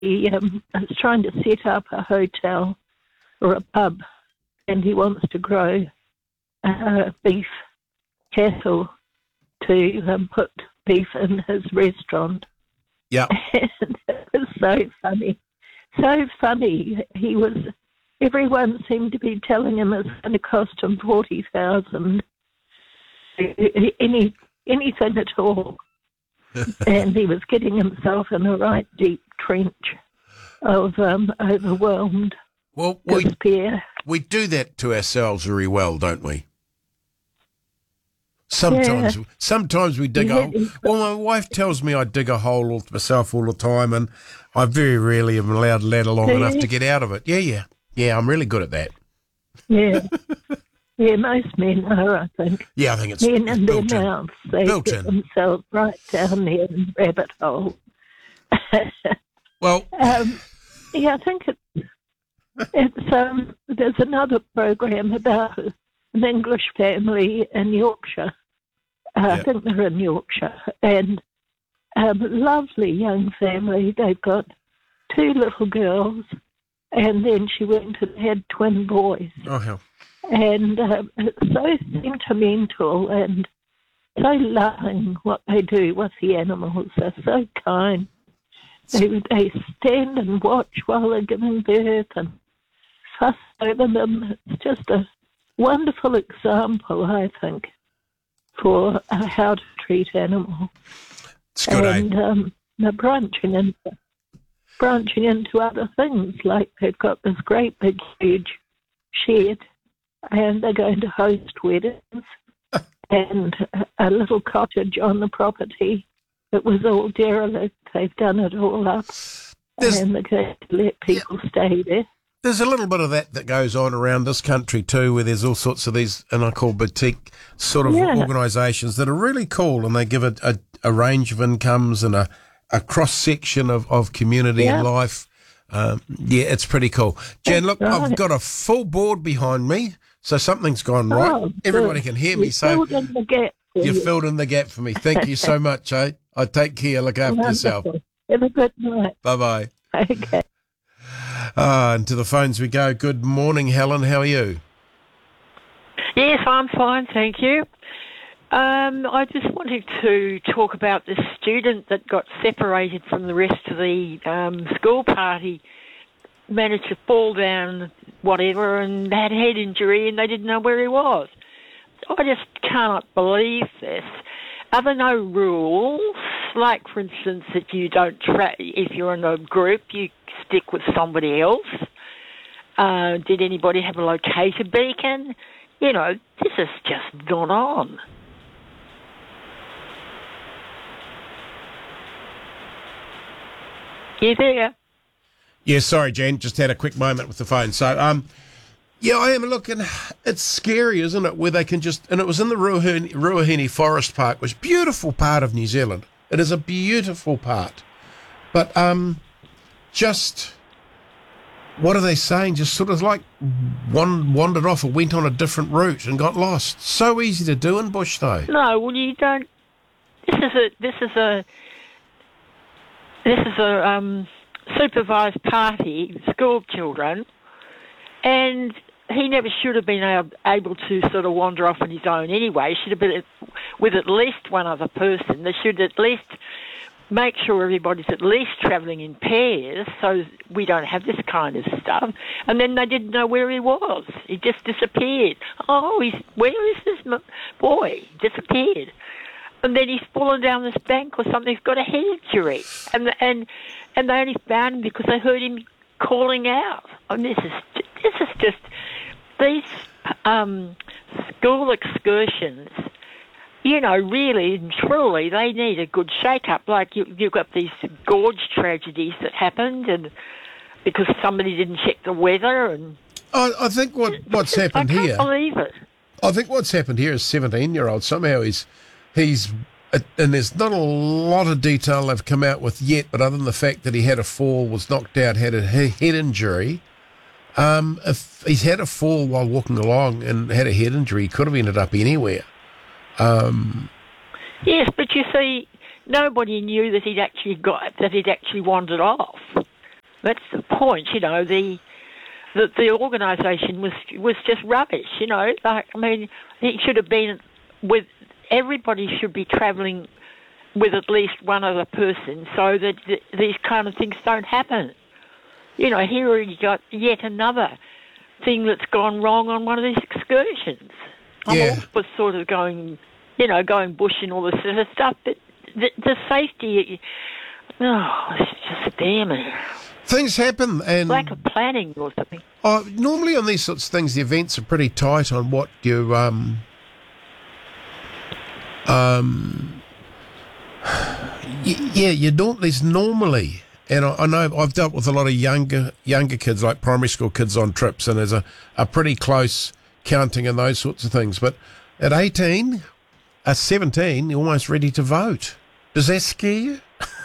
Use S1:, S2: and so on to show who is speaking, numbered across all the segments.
S1: he is trying to set up a hotel or a pub, and he wants to grow beef cattle to put beef in his restaurant.
S2: Yeah.
S1: And it was so funny. So funny. Everyone seemed to be telling him it's going to cost him 40,000. Anything at all. And he was getting himself in a right deep trench of overwhelmed despair.
S2: We do that to ourselves very well, don't we? Sometimes we dig a hole. Well, my wife tells me I dig a hole myself all the time, and I very rarely am allowed long enough to get out of it. Yeah, I'm really good at that.
S1: Yeah. Yeah, most men are, I think.
S2: Yeah, I think it's
S1: men and their
S2: built in.
S1: mouths. They get themselves right down there in the rabbit hole.
S2: Well,
S1: yeah, I think there's another program about an English family in Yorkshire. I think they're in Yorkshire, and lovely young family. They've got 2 little girls, and then she went and had twin boys.
S2: Oh, hell.
S1: And it's so sentimental and so loving what they do with the animals. They're so kind. They stand and watch while they're giving birth and fuss over them. It's just a wonderful example, I think, for how to treat animals.
S2: It's good,
S1: and they're branching into other things, like they've got this great big huge shed, and they're going to host weddings, and a little cottage on the property that was all derelict. They've done it all up, and they're going to let people stay there.
S2: There's a little bit of that goes on around this country too, where there's all sorts of these, and I call boutique sort of organisations that are really cool, and they give a range of incomes and a cross-section of community and life. It's pretty cool. Jen, look, right. I've got a full board behind me, so something's gone right. Everybody can hear me. So you filled in the gap for me. Thank you so much, eh? I take care. Look after yourself.
S1: Have a good night.
S2: Bye-bye.
S1: Okay.
S2: And to the phones we go. Good morning, Helen. How are you?
S3: Yes, I'm fine, thank you. I just wanted to talk about the student that got separated from the rest of the school party, managed to fall down, whatever, and had a head injury, and they didn't know where he was. I just cannot believe this. Are there no rules? Like, for instance, that you don't if you're in a group, you stick with somebody else? Did anybody have a locator beacon? You know, this is just not on. You there?
S2: Yeah, sorry, Jen. Just had a quick moment with the phone. So, yeah, I am looking. It's scary, isn't it? Where they can and it was in the Ruahine Forest Park, which is a beautiful part of New Zealand. It is a beautiful part. But just, what are they saying? Just sort of like one wandered off or went on a different route and got lost. So easy to do in bush, though.
S3: No, well, you don't. This is a supervised party, school children, and he never should have been able to sort of wander off on his own anyway. He should have been with at least one other person. They should at least make sure everybody's at least travelling in pairs so we don't have this kind of stuff. And then they didn't know where he was. He just disappeared. Where is this boy? Disappeared. And then he's fallen down this bank or something. He's got a head injury. And they only found him because they heard him calling out. And this is just these school excursions. You know, really and truly, they need a good shake-up. Like you've got these gorge tragedies that happened, and because somebody didn't check the weather. And
S2: I think what's happened here.
S3: I can't believe it.
S2: I think what's happened here is 17-year-old. Somehow he's, and there's not a lot of detail they've come out with yet, but other than the fact that he had a fall, was knocked out, had a head injury. If he's had a fall while walking along and had a head injury, he could have ended up anywhere.
S3: Yes, but you see, nobody knew that he'd actually wandered off. That's the point, you know. The organisation was just rubbish, you know. Like, I mean, it should have been with everybody should be travelling with at least one other person so that these kind of things don't happen. You know, here you got yet another thing that's gone wrong on one of these excursions. I'm all for sort of going bush and all this sort of stuff, but the safety, it's just damning.
S2: Things happen, and
S3: lack of planning or something.
S2: Normally on these sorts of things, the events are pretty tight on what you there's normally, and I know I've dealt with a lot of younger kids, like primary school kids on trips, and there's a pretty close counting and those sorts of things. But at 18, at 17, you're almost ready to vote. Does that scare you?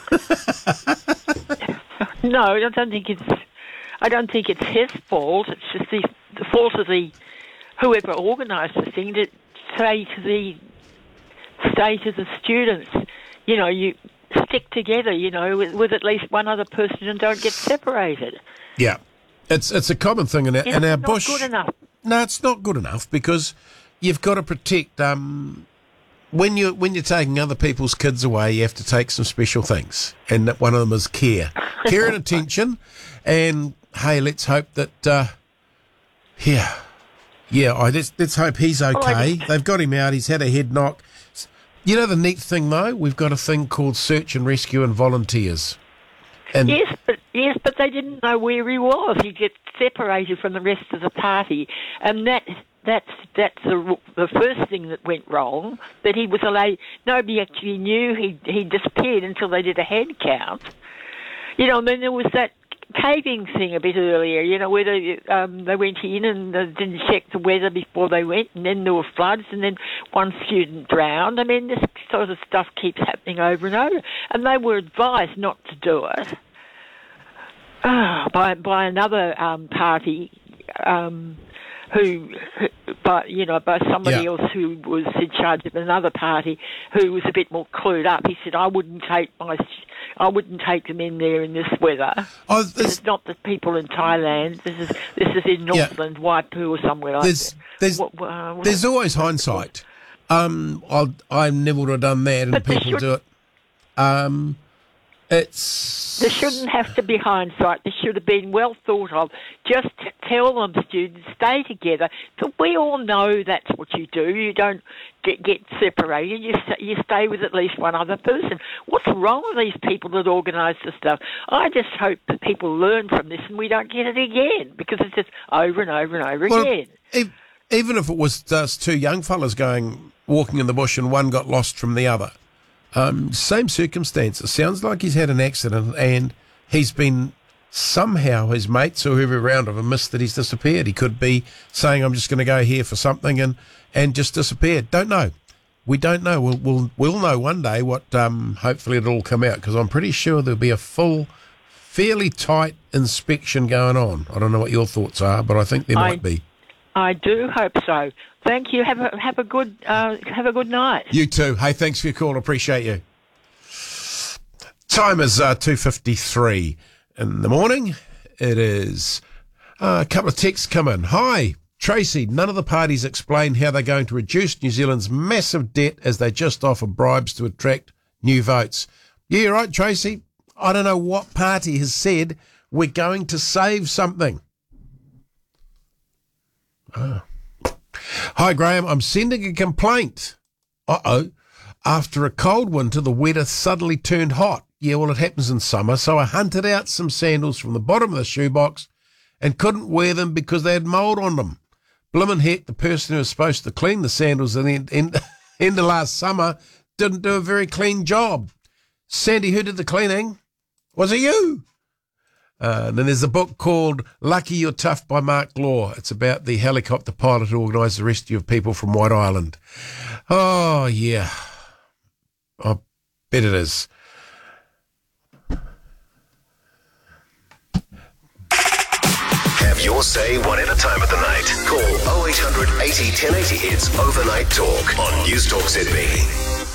S3: No, I don't think it's his fault. It's just the fault of whoever organised the thing to say to the students, you know, you stick together, you know, with at least one other person and don't get separated.
S2: Yeah, it's a common thing in our bush.
S3: Not good enough.
S2: No, it's not good enough because you've got to protect. When you're taking other people's kids away, you have to take some special things, and one of them is care and attention. And hey, let's hope that. Let's hope he's okay. They've got him out. He's had a head knock. You know the neat thing though, we've got a thing called search and rescue and volunteers. And
S3: yes, but they didn't know where he was. He gets separated from the rest of the party, and that's the first thing that went wrong. That he was nobody actually knew he disappeared until they did a head count. You know, and then there was that caving thing a bit earlier, you know, where they went in and they didn't check the weather before they went, and then there were floods, and then one student drowned. I mean, this sort of stuff keeps happening over and over, and they were advised not to do it by another party by somebody else who was in charge of another party who was a bit more clued up. He said, I wouldn't take them in there in this weather. This is not the people in Thailand. This is in Northland, Waipu or somewhere like that.
S2: There's always hindsight. I never would have done that, and people do it. There shouldn't
S3: have to be hindsight. There should have been well thought of. Just tell them, students, stay together. So we all know that's what you do. You don't get separated. You stay with at least one other person. What's wrong with these people that organise this stuff? I just hope that people learn from this and we don't get it again, because it's just over and over and over again.
S2: Even if it was just two young fellas walking in the bush and one got lost from the other. Same circumstances. Sounds like he's had an accident and he's been somehow, his mates or whoever around him missed that he's disappeared. He could be saying, I'm just going to go here for something and just disappeared. Don't know. We don't know. We'll know one day what, hopefully it'll all come out, because I'm pretty sure there'll be a full, fairly tight inspection going on. I don't know what your thoughts are, but I think there might be.
S3: I do hope so. Thank you. Have a good night.
S2: You too. Hey, thanks for your call. Appreciate you. Time is 2:53 in the morning. It is a couple of texts come in. Hi, Tracy. None of the parties explain how they're going to reduce New Zealand's massive debt as they just offer bribes to attract new votes. Yeah, right, Tracy. I don't know what party has said we're going to save something. Oh. Hi, Graham. I'm sending a complaint. After a cold winter, the weather suddenly turned hot. Yeah, well, it happens in summer. So I hunted out some sandals from the bottom of the shoebox and couldn't wear them because they had mould on them. Blimmin' heck, the person who was supposed to clean the sandals at the end of last summer didn't do a very clean job. Sandy, who did the cleaning? Was it you? And then there's a book called Lucky You're Tough by Mark Law. It's about the helicopter pilot who organised the rescue of people from White Island. Oh, yeah. I bet it is.
S4: Have your say one at a time of the night. Call 0800 80 1080. It's Overnight Talk on News Talk ZB.